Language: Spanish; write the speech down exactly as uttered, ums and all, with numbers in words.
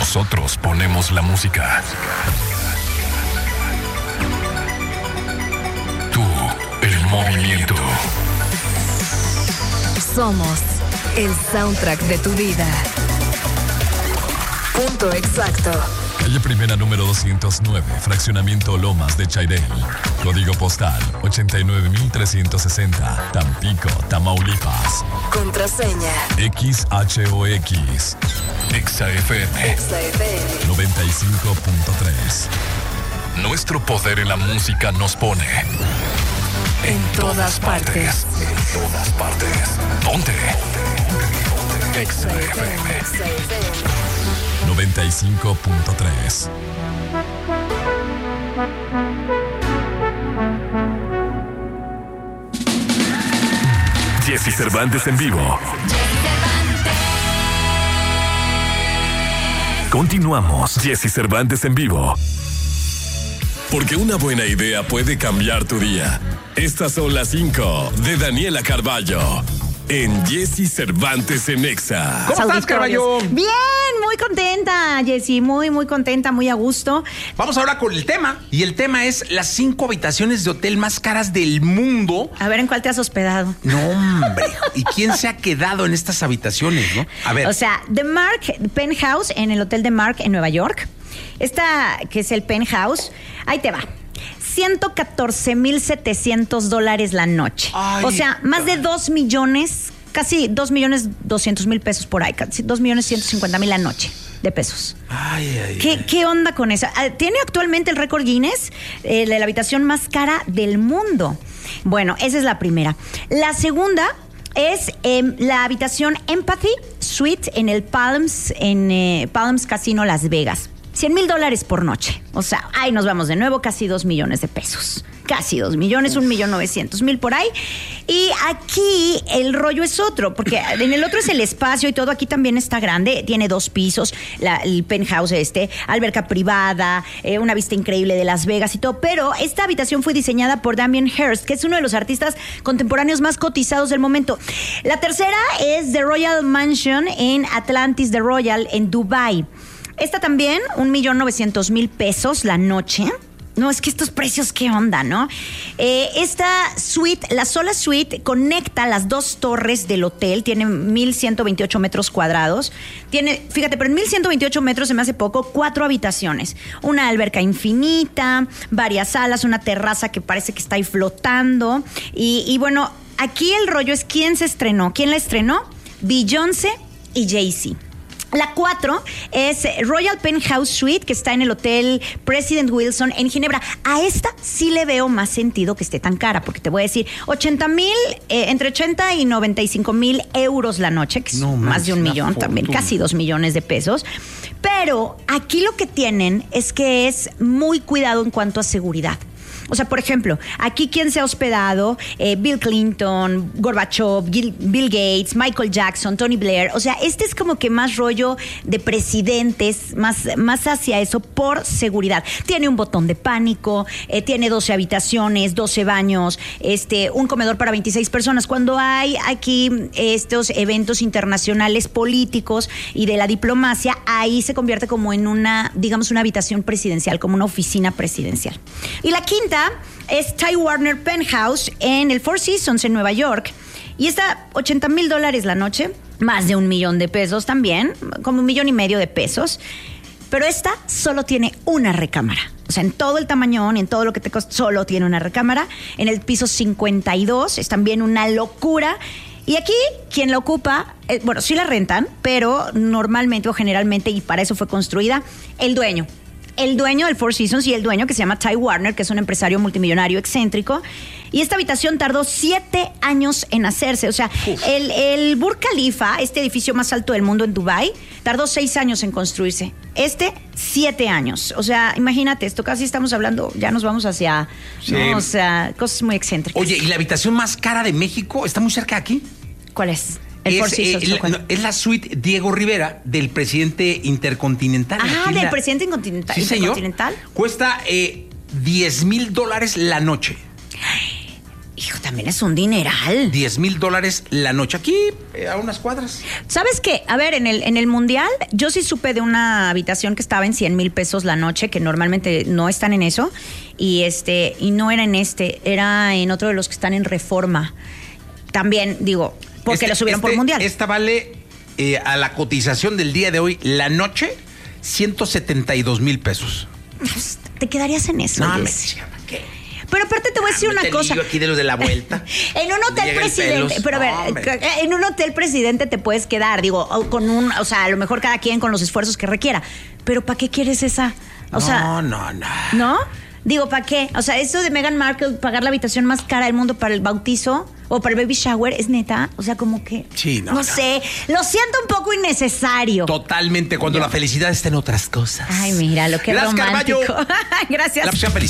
Nosotros ponemos la música. Tú, el movimiento. Somos el soundtrack de tu vida. Punto exacto. Calle Primera número doscientos nueve, Fraccionamiento Lomas de Chairel. Código postal ochenta y nueve mil trescientos sesenta, Tampico, Tamaulipas. Contraseña X H O X. Exa F M. Exa F M noventa y cinco punto tres. Nuestro poder en la música nos pone en, en todas, todas partes. partes. En todas partes. Ponte. Exa F M noventa y cinco punto tres. Jesse Cervantes en vivo. Continuamos. Jesse Cervantes en vivo. Porque una buena idea puede cambiar tu día. Estas son las cinco de Daniela Carballo en Jesse Cervantes en Exa. ¿Cómo estás, Carballo? Bien, muy contenta, Jessy, muy, muy contenta, muy a gusto. Vamos ahora con el tema, y el tema es las cinco habitaciones de hotel más caras del mundo. A ver, ¿en cuál te has hospedado? No, hombre, ¿y quién se ha quedado en estas habitaciones, no? A ver. O sea, The Mark Penthouse, en el hotel de Mark en Nueva York. Esta, que es el Penthouse, ahí te va. ciento catorce mil setecientos dólares la noche. Ay, o sea, más de dos millones, casi dos millones doscientos mil pesos por ahí, casi dos millones ciento cincuenta mil la noche de pesos. Ay, ay, ¿Qué, ay. ¿Qué onda con eso? Tiene actualmente el récord Guinness eh, de la habitación más cara del mundo. Bueno, esa es la primera. La segunda es eh, la habitación Empathy Suite en el Palms, en eh, Palms Casino Las Vegas. cien mil dólares por noche. O sea, ahí nos vamos de nuevo, casi dos millones de pesos. Casi dos millones, un millón novecientos mil por ahí. Y aquí el rollo es otro, porque en el otro es el espacio y todo. Aquí también está grande, tiene dos pisos, la, el penthouse este, alberca privada, eh, una vista increíble de Las Vegas y todo. Pero esta habitación fue diseñada por Damien Hirst, que es uno de los artistas contemporáneos más cotizados del momento. La tercera es The Royal Mansion en Atlantis The Royal en Dubai. Esta también, un millón novecientos mil pesos la noche. No, es que estos precios, ¿qué onda, no? Eh, esta suite, la sola suite, conecta las dos torres del hotel. Tiene mil ciento veintiocho metros cuadrados. Tiene, fíjate, pero en mil ciento veintiocho metros se me hace poco, cuatro habitaciones. Una alberca infinita, varias salas, una terraza que parece que está ahí flotando. Y, y bueno, aquí el rollo es quién se estrenó. ¿Quién la estrenó? Beyoncé y Jay-Z. La cuatro es Royal Penthouse Suite, que está en el Hotel President Wilson en Ginebra. A esta sí le veo más sentido que esté tan cara, porque te voy a decir, ochenta mil, eh, entre ochenta y noventa y cinco mil euros la noche, que es no, más de un millón también, casi dos millones de pesos. Pero aquí lo que tienen es que es muy cuidado en cuanto a seguridad. O sea, por ejemplo, aquí quien se ha hospedado, eh, Bill Clinton, Gorbachev, Bill, Bill Gates, Michael Jackson, Tony Blair. O sea, este es como que más rollo de presidentes, más, más hacia eso por seguridad. Tiene un botón de pánico, eh, tiene doce habitaciones, doce baños, este, un comedor para veintiséis personas. Cuando hay aquí estos eventos internacionales políticos y de la diplomacia, ahí se convierte como en una, digamos, una habitación presidencial, como una oficina presidencial. Y la quinta es Ty Warner Penthouse en el Four Seasons en Nueva York. Y está ochenta mil dólares la noche, más de un millón de pesos también, como un millón y medio de pesos. Pero esta solo tiene una recámara. O sea, en todo el tamañón, en todo lo que te costó, solo tiene una recámara. En el piso cincuenta y dos es también una locura. Y aquí, quien la ocupa, eh, bueno, sí la rentan, pero normalmente o generalmente, y para eso fue construida, el dueño. El dueño del Four Seasons y el dueño que se llama Ty Warner, que es un empresario multimillonario excéntrico. Y esta habitación tardó siete años en hacerse. O sea, el, el Burj Khalifa, este edificio más alto del mundo en Dubái, tardó seis años en construirse. Este, siete años. O sea, imagínate esto, casi estamos hablando, ya nos vamos hacia, sí. ¿no? O sea, cosas muy excéntricas. Oye, ¿y la habitación más cara de México está muy cerca de aquí? ¿Cuál es? El es, eh, la, no, es la suite Diego Rivera del presidente intercontinental. Ah, del la... presidente intercontinental. Sí, señor. Cuesta eh, diez mil dólares la noche. Hijo, también es un dineral. diez mil dólares la noche. Aquí, eh, a unas cuadras. ¿Sabes qué? A ver, en el, en el Mundial, yo sí supe de una habitación que estaba en cien mil pesos la noche, que normalmente no están en eso. Y este, y no era en este, era en otro de los que están en Reforma. También, digo, porque Este- lo subieron este- por Mundial. Esta vale eh, a la cotización del día de hoy, la noche, ciento setenta y dos mil pesos. ¿Te quedarías en eso? No, me Jess? ¿qué? Pero aparte te voy a decir Ah, una mete cosa. lío aquí de los de la vuelta. En un hotel Llega el presidente, pelos. pero a ver, No, hombre. en un hotel presidente te puedes quedar, digo, con un, o sea, a lo mejor cada quien con los esfuerzos que requiera. Pero ¿para qué quieres esa? O no, sea, no, no. ¿no? Digo, ¿para qué? O sea, eso de Meghan Markle pagar la habitación más cara del mundo para el bautizo o para el baby shower, ¿es neta? O sea, como que... Sí, no, No, no. sé, lo siento un poco innecesario. Totalmente, cuando la felicidad está en otras cosas. Ay, mira, lo que Las romántico. Carballo, Gracias. la opción feliz.